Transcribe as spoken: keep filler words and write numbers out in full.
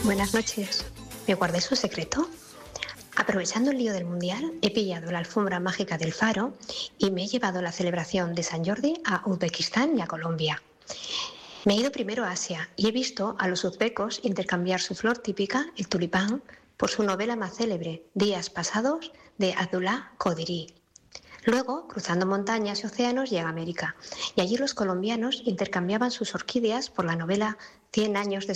Buenas noches. ¿Me guardé un secreto? Aprovechando el lío del Mundial, he pillado la alfombra mágica del Faro y me he llevado la celebración de San Jordi a Uzbekistán y a Colombia. Me he ido primero a Asia y he visto a los uzbecos intercambiar su flor típica, el tulipán, por su novela más célebre, Días pasados, de Abdullah Qadiri. Luego, cruzando montañas y océanos, llegué a América y allí los colombianos intercambiaban sus orquídeas por la novela Cien años de